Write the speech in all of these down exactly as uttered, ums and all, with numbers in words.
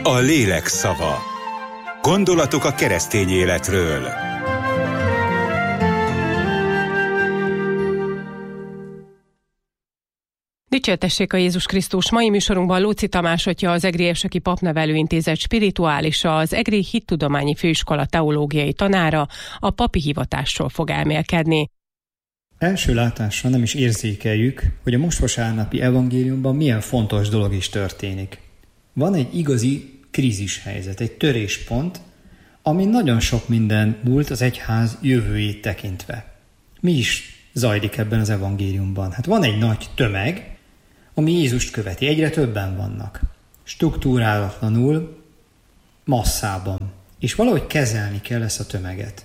A lélek szava. Gondolatok a keresztény életről. Dicsértessék a Jézus Krisztus! Mai műsorunkban Lóczy Tamás atya, az Egri Érseki Papnevelő Intézet spirituálisa, az Egri Hittudományi Főiskola teológiai tanára a papi hivatásról fog elmélkedni. Első látásra nem is érzékeljük, hogy a most vasárnapi evangéliumban milyen fontos dolog is történik. Van egy igazi krízishelyzet, egy töréspont, ami nagyon sok minden múlt az egyház jövőjét tekintve. Mi is zajlik ebben az evangéliumban? Hát van egy nagy tömeg, ami Jézust követi. Egyre többen vannak. Struktúrálatlanul, masszában. És valahogy kezelni kell ezt a tömeget.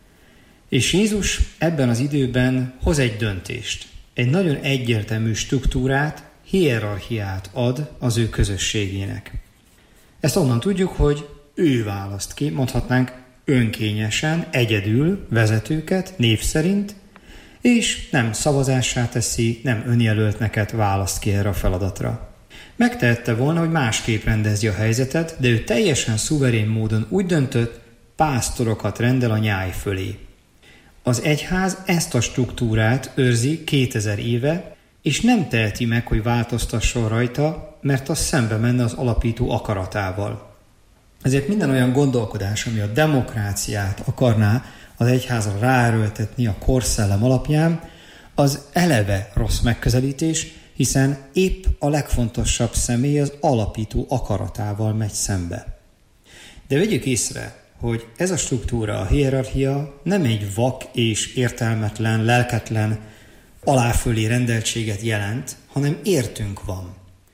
És Jézus ebben az időben hoz egy döntést. Egy nagyon egyértelmű struktúrát, hierarchiát ad az ő közösségének. Ezt onnan tudjuk, hogy ő választ ki, mondhatnánk önkényesen, egyedül vezetőket, név szerint, és nem szavazássá teszi, nem önjelöltneket választ ki erre a feladatra. Megtehette volna, hogy másképp rendezi a helyzetet, de ő teljesen szuverén módon úgy döntött, pásztorokat rendel a nyáj fölé. Az egyház ezt a struktúrát őrzi kétezer éve, és nem teheti meg, hogy változtasson rajta, mert az szembe menne az alapító akaratával. Ezért minden olyan gondolkodás, ami a demokráciát akarná az egyházra ráerőltetni a korszellem alapján, az eleve rossz megközelítés, hiszen épp a legfontosabb személy az alapító akaratával megy szembe. De vegyük észre, hogy ez a struktúra, a hierarchia nem egy vak és értelmetlen, lelketlen, aláfölé rendeltséget jelent, hanem értünk van.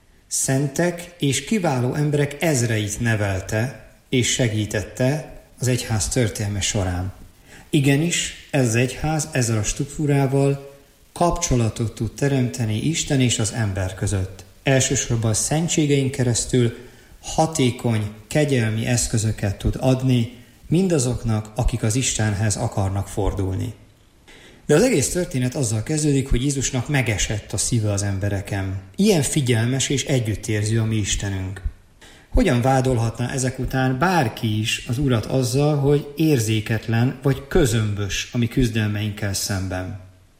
Szentek és kiváló emberek ezreit nevelte és segítette az egyház történelme során. Igenis, ez az egyház ezzel a struktúrával kapcsolatot tud teremteni Isten és az ember között. Elsősorban a szentségein keresztül hatékony, kegyelmi eszközöket tud adni mindazoknak, akik az Istenhez akarnak fordulni. De az egész történet azzal kezdődik, hogy Jézusnak megesett a szíve az embereken. Ilyen figyelmes és együttérző a mi Istenünk. Hogyan vádolhatná ezek után bárki is az Urat azzal, hogy érzéketlen vagy közömbös a mi küzdelmeinkkel szemben?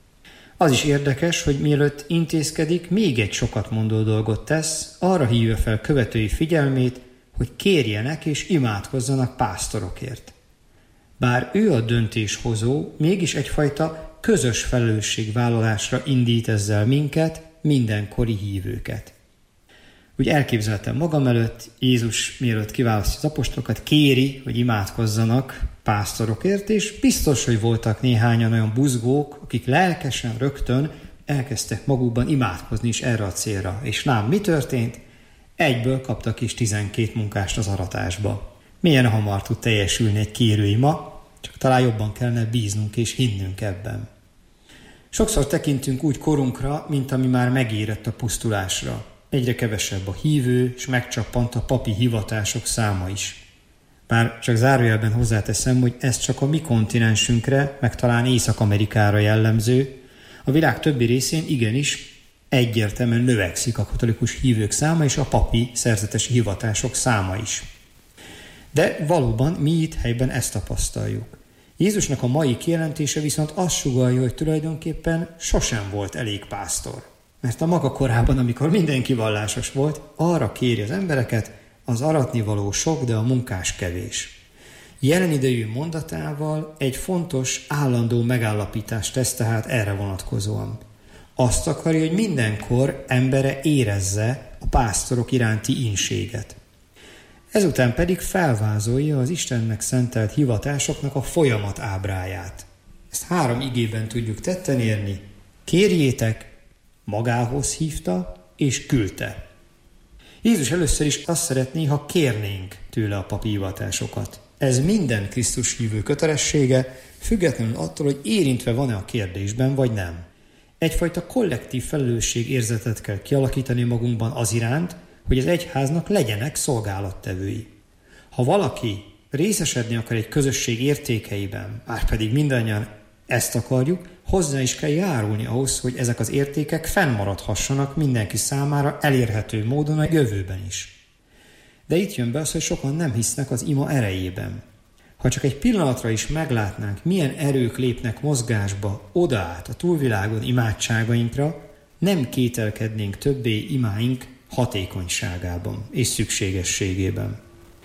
Az is érdekes, hogy mielőtt intézkedik, még egy sokat mondó dolgot tesz, arra hívja fel követői figyelmét, hogy kérjenek és imádkozzanak pásztorokért. Bár ő a döntéshozó, mégis egyfajta közös felelősségvállalásra indít ezzel minket, mindenkori hívőket. Úgy elképzeltem magam előtt, Jézus mielőtt kiválasztja az apostolokat, kéri, hogy imádkozzanak pásztorokért, és biztos, hogy voltak néhányan olyan buzgók, akik lelkesen rögtön elkezdtek magukban imádkozni is erre a célra. És lám, mi történt? Egyből kaptak is tizenkét munkást az aratásba. Milyen hamar tud teljesülni egy kérőima, csak talán jobban kellene bíznunk és hinnünk ebben. Sokszor tekintünk úgy korunkra, mint ami már megérett a pusztulásra. Egyre kevesebb a hívő, és megcsappant a papi hivatások száma is. Bár csak zárójelben hozzáteszem, hogy ez csak a mi kontinensünkre, meg talán Észak-Amerikára jellemző, a világ többi részén igenis egyértelműen növekszik a katolikus hívők száma és a papi szerzetesi hivatások száma is. De valóban mi itt helyben ezt tapasztaljuk. Jézusnak a mai kijelentése viszont azt sugallja, hogy tulajdonképpen sosem volt elég pásztor. Mert a maga korában, amikor mindenki vallásos volt, arra kéri az embereket, az aratnivaló sok, de a munkás kevés. Jelen idejű mondatával egy fontos, állandó megállapítást tesz tehát erre vonatkozóan. Azt akarja, hogy mindenkor embere érezze a pásztorok iránti ínséget. Ezután pedig felvázolja az Istennek szentelt hivatásoknak a folyamat ábráját. Ezt három igében tudjuk tetten érni. Kérjétek, magához hívta és küldte. Jézus először is azt szeretné, ha kérnénk tőle a papi hivatásokat. Ez minden Krisztus hívő kötelessége, függetlenül attól, hogy érintve van-e a kérdésben, vagy nem. Egyfajta kollektív felelősségérzetet kell kialakítani magunkban az iránt, hogy az egyháznak legyenek szolgálattevői. Ha valaki részesedni akar egy közösség értékeiben, márpedig mindannyian ezt akarjuk, hozzá is kell járulni ahhoz, hogy ezek az értékek fennmaradhassanak mindenki számára elérhető módon a jövőben is. De itt jön be az, hogy sokan nem hisznek az ima erejében. Ha csak egy pillanatra is meglátnánk, milyen erők lépnek mozgásba odaát a túlvilágon imádságainkra, nem kételkednénk többé imáink hatékonyságában és szükségességében.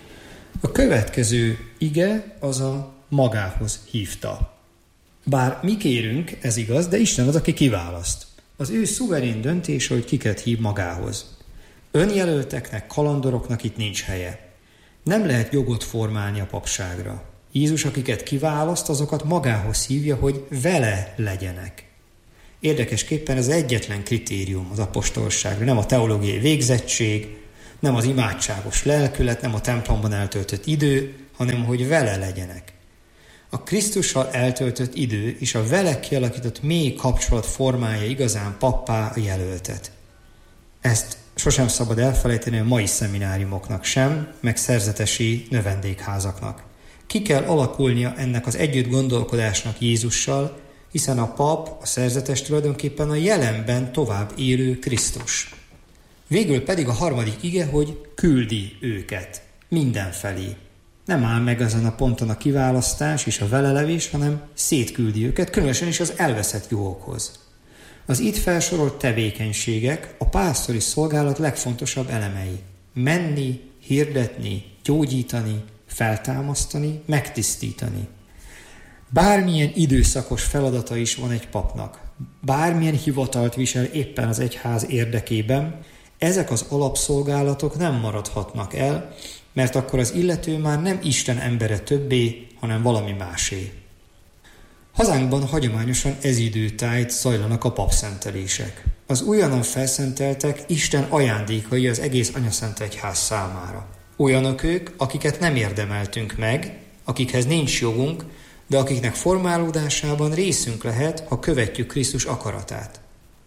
A következő ige az a magához hívta. Bár mi kérünk, ez igaz, de Isten az, aki kiválaszt. Az ő szuverén döntése, hogy kiket hív magához. Önjelölteknek, kalandoroknak itt nincs helye. Nem lehet jogot formálni a papságra. Jézus, akiket kiválaszt, azokat magához hívja, hogy vele legyenek. Érdekesképpen ez egyetlen kritérium az apostolságra, nem a teológiai végzettség, nem az imádságos lelkület, nem a templomban eltöltött idő, hanem hogy vele legyenek. A Krisztussal eltöltött idő és a vele kialakított mély kapcsolat formája igazán pappá a jelöltet. Ezt sosem szabad elfelejteni a mai szemináriumoknak sem, meg szerzetesi növendékházaknak. Ki kell alakulnia ennek az együtt gondolkodásnak Jézussal, hiszen a pap, a szerzetes tulajdonképpen a jelenben tovább élő Krisztus. Végül pedig a harmadik ige, hogy küldi őket mindenfelé. Nem áll meg ezen a ponton a kiválasztás és a velelevés, hanem szétküldi őket, különösen is az elveszett juhokhoz. Az itt felsorolt tevékenységek a pásztori szolgálat legfontosabb elemei. Menni, hirdetni, gyógyítani, feltámasztani, megtisztítani. Bármilyen időszakos feladata is van egy papnak, bármilyen hivatalt visel éppen az egyház érdekében, ezek az alapszolgálatok nem maradhatnak el, mert akkor az illető már nem Isten embere többé, hanem valami másé. Hazánkban hagyományosan ez időtájt zajlanak a papszentelések. Az újonnan felszenteltek Isten ajándékai az egész Anyaszent Egyház számára. Olyanok ők, akiket nem érdemeltünk meg, akikhez nincs jogunk, de akiknek formálódásában részünk lehet, ha követjük Krisztus akaratát.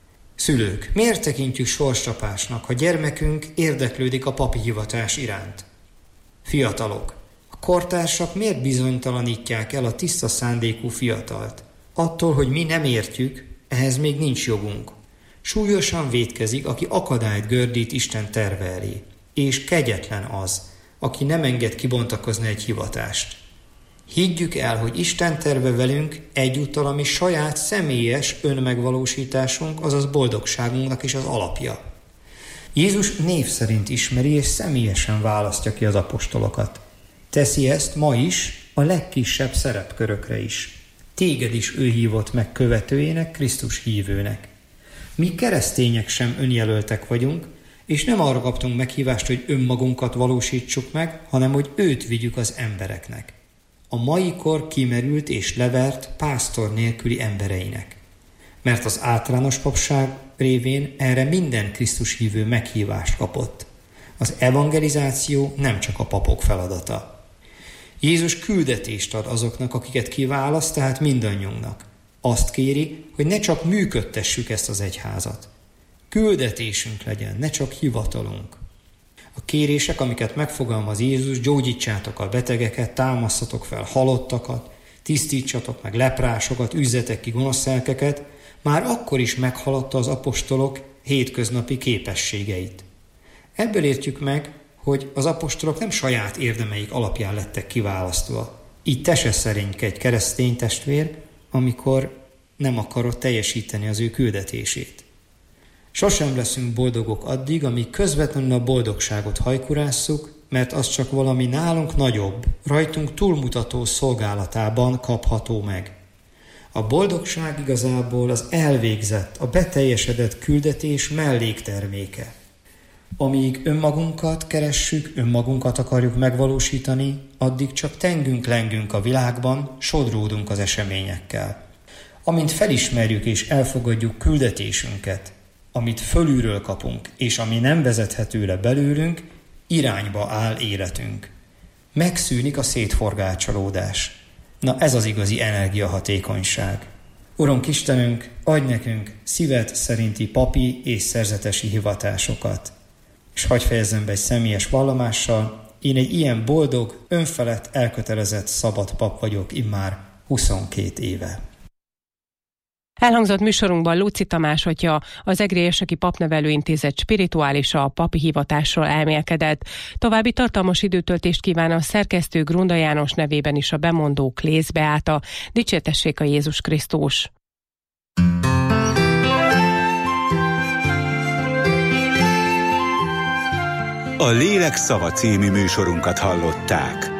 Szülők, miért tekintjük sorscsapásnak, ha gyermekünk érdeklődik a papi hivatás iránt? Fiatalok, a kortársak miért bizonytalanítják el a tiszta szándékú fiatalt? Attól, hogy mi nem értjük, ehhez még nincs jogunk. Súlyosan vétkezik, aki akadályt gördít Isten terve elé, és kegyetlen az, aki nem enged kibontakozni egy hivatást. Higgyük el, hogy Isten terve velünk egyúttal a mi saját személyes önmegvalósításunk, azaz boldogságunknak is az alapja. Jézus név szerint ismeri és személyesen választja ki az apostolokat. Teszi ezt ma is a legkisebb szerepkörökre is. Téged is ő hívott meg követőjének, Krisztus hívőnek. Mi keresztények sem önjelöltek vagyunk, és nem arra kaptunk meghívást, hogy önmagunkat valósítsuk meg, hanem hogy őt vigyük az embereknek. A mai kor kimerült és levert pásztor nélküli embereinek. Mert az általános papság révén erre minden Krisztus hívő meghívást kapott. Az evangelizáció nem csak a papok feladata. Jézus küldetést ad azoknak, akiket kiválaszt, tehát mindannyiunknak. Azt kéri, hogy ne csak működtessük ezt az egyházat. Küldetésünk legyen, ne csak hivatalunk. A kérések, amiket megfogalmaz Jézus, gyógyítsátok a betegeket, támasztatok fel halottakat, tisztítsatok meg leprásokat, üzzetek ki gonosz lelkeket, már akkor is meghaladta az apostolok hétköznapi képességeit. Ebből értjük meg, hogy az apostolok nem saját érdemeik alapján lettek kiválasztva. Így te se szerénykedj, keresztény testvér, amikor nem akarod teljesíteni az ő küldetését. Sosem leszünk boldogok addig, amíg közvetlenül a boldogságot hajkurásszuk, mert az csak valami nálunk nagyobb, rajtunk túlmutató szolgálatában kapható meg. A boldogság igazából az elvégzett, a beteljesedett küldetés mellékterméke. Amíg önmagunkat keressük, önmagunkat akarjuk megvalósítani, addig csak tengünk-lengünk a világban, sodródunk az eseményekkel. Amint felismerjük és elfogadjuk küldetésünket, amit fölülről kapunk, és ami nem vezethető le belőlünk, irányba áll életünk. Megszűnik a szétforgácsolódás. Na ez az igazi energiahatékonyság. Urunk Istenünk, adj nekünk szíved szerinti papi és szerzetesi hivatásokat. És hadd fejezzem be egy személyes vallomással, én egy ilyen boldog, önfelett, elkötelezett, szabad pap vagyok immár huszonkét éve. Elhangzott műsorunkban Lóczy Tamás atya, az Egri Érseki Papnevelőintézet spirituálisa, a papi hivatásról elmélkedett. További tartalmas időtöltést kíván a szerkesztő Grunda János nevében is a bemondó Klész Beáta. Dicsértessék a Jézus Krisztus! A Lélek szava című műsorunkat hallották.